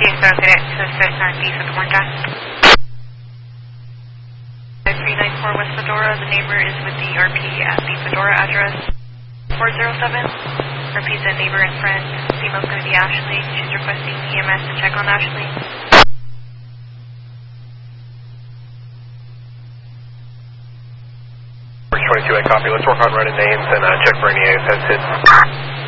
Being Thursday to assist Northeast at the morning gas. 394 West Fedora. The neighbor is with the RP at the Fedora address 407. Repeat the neighbor and friend. Female's going to be Ashley. She's requesting EMS to check on Ashley. Bridge 22, I copy. Let's work on running names and check for any AFS hits.